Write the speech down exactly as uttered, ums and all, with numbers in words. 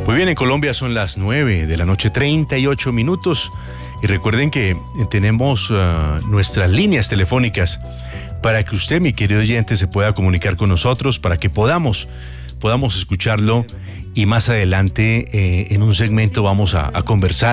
Muy bien, en Colombia son las nueve de la noche, treinta y ocho minutos. Y recuerden que tenemos uh, nuestras líneas telefónicas para que usted, mi querido oyente, se pueda comunicar con nosotros, para que podamos, podamos escucharlo. Y más adelante, eh, en un segmento, vamos a, a conversar